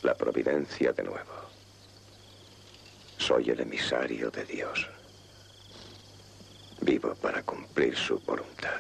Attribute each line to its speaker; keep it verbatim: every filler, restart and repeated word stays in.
Speaker 1: La providencia de nuevo. Soy el emisario de Dios. Vivo para cumplir su voluntad.